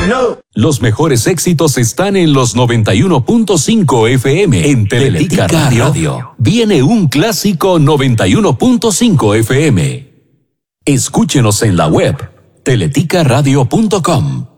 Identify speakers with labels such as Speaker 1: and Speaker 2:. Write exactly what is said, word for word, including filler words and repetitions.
Speaker 1: No.
Speaker 2: Los mejores éxitos están en los noventa y uno punto cinco F M. En Teletica Radio. Radio. Viene un clásico noventa y uno punto cinco F M. Escúchenos en la web teletica radio punto com.